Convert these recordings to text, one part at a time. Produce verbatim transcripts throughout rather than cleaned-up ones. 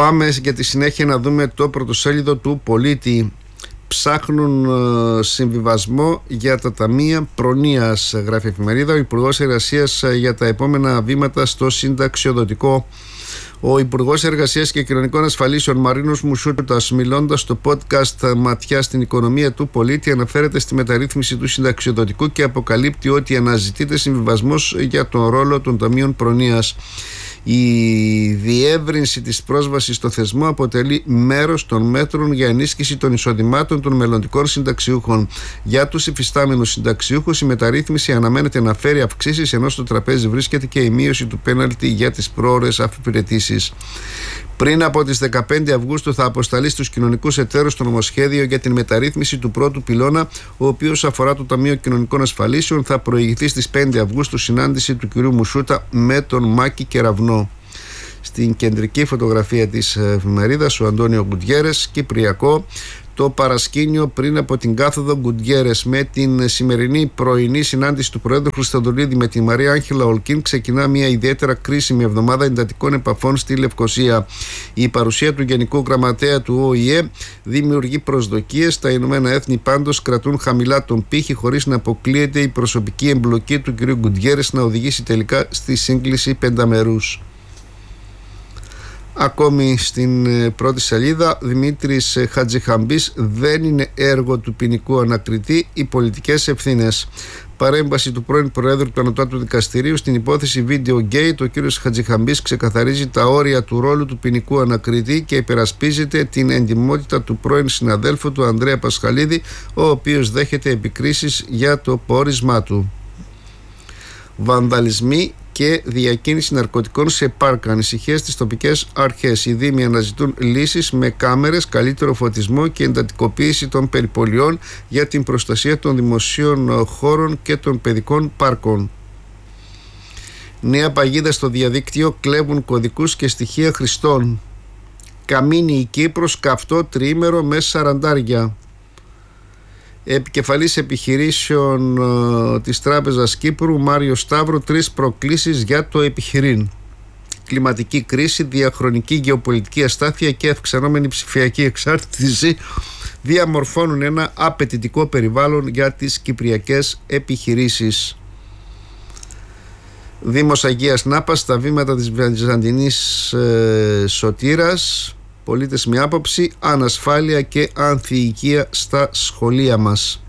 Πάμε για τη συνέχεια να δούμε το πρωτοσέλιδο του Πολίτη. Ψάχνουν συμβιβασμό για τα ταμεία προνοίας, γράφει η εφημερίδα. Ο Υπουργός Εργασίας για τα επόμενα βήματα στο συνταξιοδοτικό. Ο Υπουργός Εργασίας και Κοινωνικών Ασφαλίσεων Μαρίνος Μουσούτας, μιλώντας στο podcast Ματιά στην Οικονομία του Πολίτη, αναφέρεται στη μεταρρύθμιση του συνταξιοδοτικού και αποκαλύπτει ότι αναζητείται συμβιβασμός για τον ρόλο των ταμείων προνοίας. Η διεύρυνση της πρόσβασης στο θεσμό αποτελεί μέρος των μέτρων για ενίσχυση των εισοδημάτων των μελλοντικών συνταξιούχων. Για τους υφιστάμενους συνταξιούχους, η μεταρρύθμιση αναμένεται να φέρει αυξήσεις, ενώ στο τραπέζι βρίσκεται και η μείωση του πέναλτι για τις πρόωρες αφιπηρετήσεις. Πριν από τις δεκαπέντε Αυγούστου θα αποσταλεί στους κοινωνικούς εταίρους το νομοσχέδιο για την μεταρρύθμιση του πρώτου πυλώνα, ο οποίος αφορά το Ταμείο Κοινωνικών Ασφαλίσεων. Θα προηγηθεί στις πέντε Αυγούστου συνάντηση του κ. Μουσούτα με τον Μάκη Κεραυνό. Στην κεντρική φωτογραφία της εφημερίδας, ο Αντώνιο Γκουτιέρες, Κυπριακό. Το παρασκήνιο πριν από την κάθοδο Γκουτιέρες. Με την σημερινή πρωινή συνάντηση του Προέδρου Χριστοδουλίδη με τη Μαρία Άγγελα Ολκίν, ξεκινά μια ιδιαίτερα κρίσιμη εβδομάδα εντατικών επαφών στη Λευκοσία. Η παρουσία του Γενικού Γραμματέα του Ο Η Ε δημιουργεί προσδοκίες. Τα Ηνωμένα Έθνη πάντως κρατούν χαμηλά τον πύχη, χωρίς να αποκλείεται η προσωπική εμπλοκή του κ. Γκουτιέρες να οδηγήσει τελικά στη σύγκληση πενταμερούς. Ακόμη στην πρώτη σελίδα, Δημήτρης Χατζηχαμπής, δεν είναι έργο του ποινικού ανακριτή οι πολιτικές ευθύνες. Παρέμβαση του πρώην Προέδρου του Ανωτάτου Δικαστηρίου στην υπόθεση Videogate. Ο κ. Χατζηχαμπής ξεκαθαρίζει τα όρια του ρόλου του ποινικού ανακριτή και υπερασπίζεται την εντιμότητα του πρώην συναδέλφου του Ανδρέα Πασχαλίδη, ο οποίος δέχεται επικρίσεις για το πόρισμά του. Βανδαλισμοί και διακίνηση ναρκωτικών σε πάρκα. Ανησυχία στις τοπικές αρχές. Οι Δήμοι αναζητούν λύσεις με κάμερες, καλύτερο φωτισμό και εντατικοποίηση των περιπολιών για την προστασία των δημοσίων χώρων και των παιδικών πάρκων. Νέα παγίδα στο διαδίκτυο, κλέβουν κωδικούς και στοιχεία χρηστών. Καμίνη η Κύπρος, καυτό τριήμερο με σαραντάρια. Επικεφαλής επιχειρήσεων ε, της Τράπεζας Κύπρου, Μάριο Σταύρου, τρεις προκλήσεις για το επιχειρήν. Κλιματική κρίση, διαχρονική γεωπολιτική αστάθεια και αυξανόμενη ψηφιακή εξάρτηση διαμορφώνουν ένα απαιτητικό περιβάλλον για τις κυπριακές επιχειρήσεις. Δήμος Αγίας Νάπας, στα βήματα της Βυζαντινής ε, Σωτήρας. Πολίτες με άποψη, ανασφάλεια και ανθιοικία στα σχολεία μας.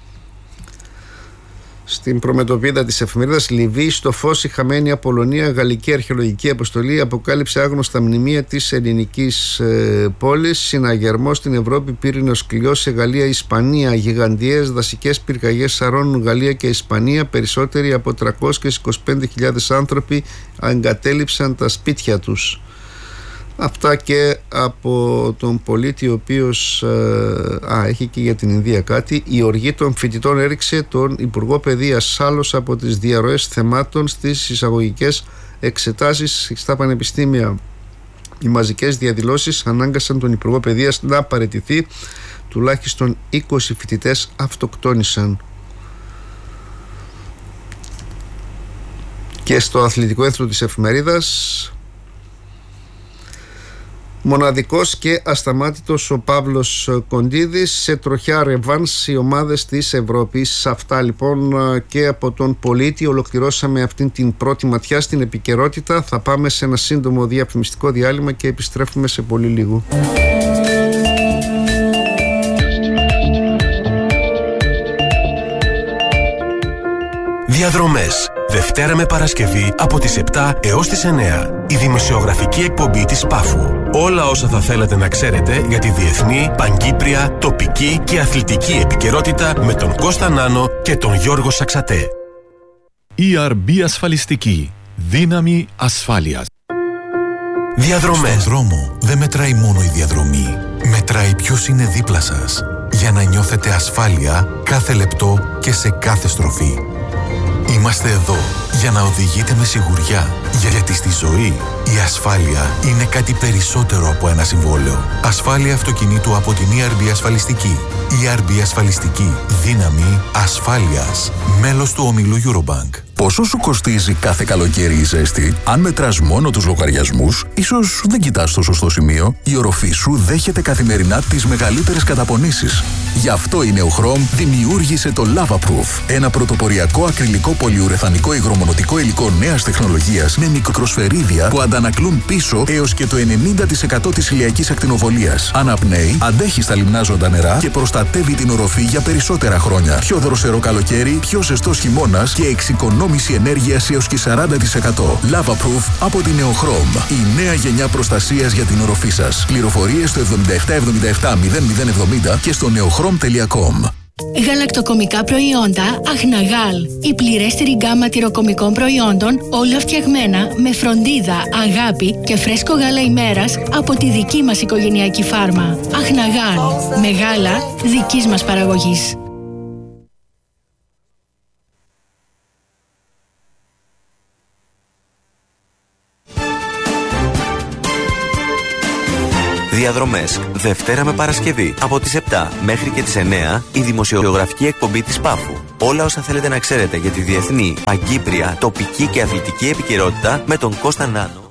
Στην προμετωπίδα της εφημερίδας, Λιβύη στο φως, η χαμένη Απολωνία, γαλλική αρχαιολογική αποστολή αποκάλυψε άγνωστα μνημεία της ελληνικής ε, πόλης. Συναγερμός στην Ευρώπη, πύρινος κλειός σε Γαλλία, Ισπανία. Γιγαντιές δασικές πυρκαγιές σαρώνουν Γαλλία και Ισπανία. Περισσότεροι από τριακόσιες είκοσι πέντε χιλιάδες άνθρωποι εγκατέλειψαν τα σπίτια τους. Αυτά και από τον Πολίτη, ο οποίος ε, α, έχει και για την Ινδία κάτι. Η οργή των φοιτητών έριξε τον Υπουργό Παιδείας άλλος από τις διαρροές θεμάτων στις εισαγωγικές εξετάσεις στα πανεπιστήμια. Οι μαζικές διαδηλώσεις ανάγκασαν τον Υπουργό Παιδείας να παραιτηθεί. Τουλάχιστον είκοσι φοιτητές αυτοκτόνησαν. Και στο αθλητικό ένθρο της εφημερίδας, μοναδικός και ασταμάτητος ο Παύλος Κοντίδης, σε τροχιά ρεβάνς οι ομάδες της Ευρώπης. Αυτά λοιπόν και από τον Πολίτη. Ολοκληρώσαμε αυτήν την πρώτη ματιά στην επικαιρότητα. Θα πάμε σε ένα σύντομο διαφημιστικό διάλειμμα και επιστρέφουμε σε πολύ λίγο. Διαδρομές. Δευτέρα με Παρασκευή από τις επτά έως τις εννέα. Η δημοσιογραφική εκπομπή της Πάφου. Όλα όσα θα θέλατε να ξέρετε για τη διεθνή, παγκύπρια, τοπική και αθλητική επικαιρότητα με τον Κώστα Νάνο και τον Γιώργο Σαξατέ. ι αρ μπι Ασφαλιστική. Δύναμη ασφάλειας. Διαδρομές. Στον δρόμο δεν μετράει μόνο η διαδρομή. Μετράει ποιος είναι δίπλα σας. Για να νιώθετε ασφάλεια κάθε λεπτό και σε κάθε στροφή. Είμαστε εδώ για να οδηγείτε με σιγουριά, γιατί στη ζωή Η ασφάλεια είναι κάτι περισσότερο από ένα συμβόλαιο. Ασφάλεια αυτοκινήτου από την ι αρ μπι Ασφαλιστική. ι αρ μπι Ασφαλιστική. Δύναμη ασφάλειας. Μέλος του ομίλου Eurobank. Πόσο σου κοστίζει κάθε καλοκαίρι η ζέστη? Αν μετράς μόνο τους λογαριασμούς, ίσως δεν κοιτάς το σωστό σημείο. Η οροφή σου δέχεται καθημερινά τις μεγαλύτερες καταπονήσεις. Γι' αυτό η Neochrom δημιούργησε το Lavaproof, ένα πρωτοποριακό ακριλικό πολυουρεθανικό υγρομονωτικό υλικό νέας τεχνολογίας με μικροσφαιρίδια που αντανακλούν πίσω έως και το ενενήντα τοις εκατό της ηλιακής ακτινοβολίας. Αναπνέει, αντέχει στα λιμνάζοντα νερά και προστατεύει την οροφή για περισσότερα χρόνια. Πιο δροσερό καλοκαίρι, πιο ζεστός χειμώνας και εξοικονόμηση ενέργειας έως και σαράντα τοις εκατό. Lavaproof από την Neochrom. Η νέα γενιά προστασίας για την οροφή σας. Πληροφορίες στο εβδομήντα επτά εβδομήντα επτά μηδέν μηδέν εβδομήντα και στο neochrom τελεία com. Γαλακτοκομικά προϊόντα Αχναγάλ. Η πληρέστερη γκάμα τυροκομικών προϊόντων, όλα φτιαγμένα με φροντίδα, αγάπη και φρέσκο γάλα ημέρας από τη δική μας οικογενειακή φάρμα. Αχναγάλ. Με γάλα δικής μας παραγωγής. Διαδρομές, Δευτέρα με Παρασκευή, από τις επτά μέχρι και τις εννέα, η δημοσιογραφική εκπομπή της Πάφου. Όλα όσα θέλετε να ξέρετε για τη διεθνή, παγκύπρια, τοπική και αθλητική επικαιρότητα με τον Κώστα Νάνο.